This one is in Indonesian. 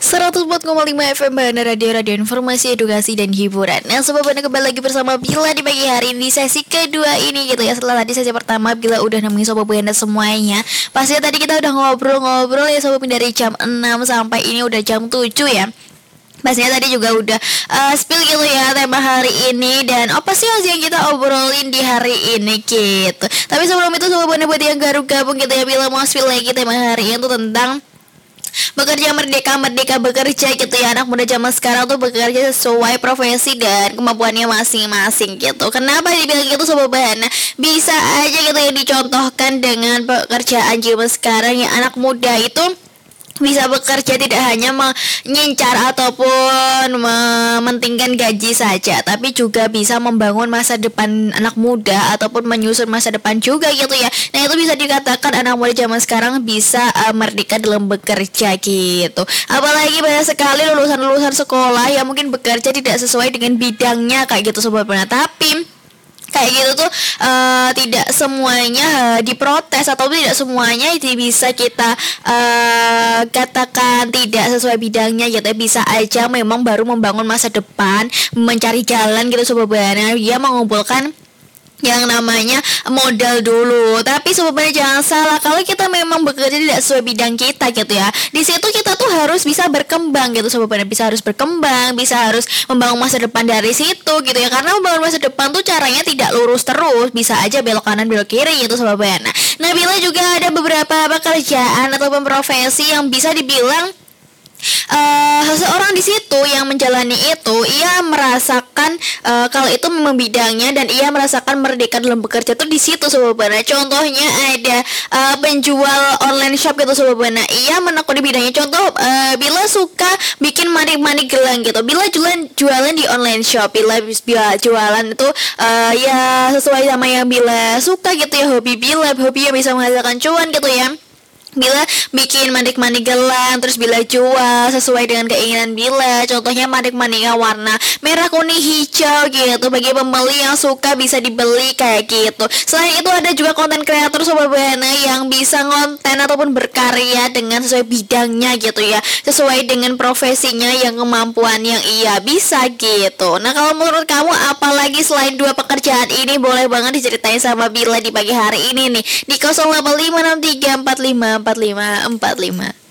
104,5 FM Bahana Radio Informasi, Edukasi, dan Hiburan. Nah, Sobat Bahana kembali lagi bersama Bila di pagi hari ini, sesi kedua ini gitu ya. Setelah tadi sesi pertama Bila udah nemenin Sobat Bahana semuanya. Pastinya tadi kita udah ngobrol-ngobrol ya Sobat, dari jam 6 sampai ini udah jam 7 ya. Pastinya tadi juga udah spill gitu ya tema hari ini dan apa sih yang kita obrolin di hari ini gitu. Tapi sebelum itu Sobat Bahana buat yang baru gabung gitu ya, Bila mau spill lagi tema hari ini tuh tentang bekerja merdeka bekerja gitu ya. Anak muda zaman sekarang tuh bekerja sesuai profesi dan kemampuannya masing-masing gitu. Kenapa dibilang gitu Sobat Bahana? Bisa aja gitu ya dicontohkan dengan pekerjaan zaman sekarang ya. Anak muda itu bisa bekerja tidak hanya mengincar ataupun mementingkan gaji saja, tapi juga bisa membangun masa depan anak muda ataupun menyusun masa depan juga gitu ya. Nah, itu bisa dikatakan anak muda zaman sekarang bisa merdeka dalam bekerja gitu. Apalagi banyak sekali lulusan sekolah yang mungkin bekerja tidak sesuai dengan bidangnya kayak gitu Sobat Bahana. Tapi kayak gitu tuh tidak semuanya diprotes atau tidak semuanya bisa kita katakan tidak sesuai bidangnya gitu. Bisa aja memang baru membangun masa depan, mencari jalan gitu Sobat Bahana, dia mengumpulkan yang namanya modal dulu. Tapi sebenarnya jangan salah, kalau kita memang bekerja tidak sesuai bidang kita gitu ya, di situ kita tuh harus bisa berkembang gitu Sobat Bahana, harus berkembang, harus membangun masa depan dari situ gitu ya. Karena membangun masa depan tuh caranya tidak lurus terus, bisa aja belok kanan belok kiri gitu Sobat Bahana. Nah, Bila juga ada beberapa pekerjaan atau profesi yang bisa dibilang seseorang di situ yang menjalani itu, ia merasakan kalau itu memang bidangnya dan ia merasakan merdeka dalam bekerja tuh di situ Sobat Bahana. Contohnya ada penjual online shop gitu Sobat Bahana. Ia menekuni bidangnya. Contoh Bila suka bikin manik-manik gelang gitu, Bila jualan di online shop. Bila jualan itu ya sesuai sama yang Bila suka gitu ya, hobi yang bisa menghasilkan cuan gitu ya. Bila bikin manik-manik gelang, terus Bila jual sesuai dengan keinginan Bila. Contohnya manik-maniknya warna merah, kuning, hijau gitu. Bagi pembeli yang suka bisa dibeli kayak gitu. Selain itu ada juga konten kreator Sobat Bahana yang bisa ngonten ataupun berkarya dengan sesuai bidangnya gitu ya, sesuai dengan profesinya yang kemampuan yang ia bisa gitu. Nah, kalau menurut kamu apalagi selain dua pekerjaan ini, boleh banget diceritain sama Bila di pagi hari ini nih di 0856345454.